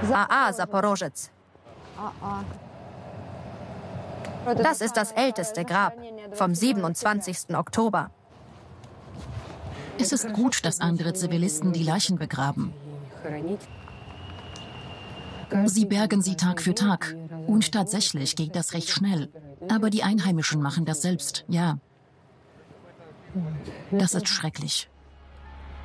AA Saporozhets. Das ist das älteste Grab vom 27. Oktober. Es ist gut, dass andere Zivilisten die Leichen begraben. Sie bergen sie Tag für Tag. Und tatsächlich geht das recht schnell. Aber die Einheimischen machen das selbst, ja. Das ist schrecklich.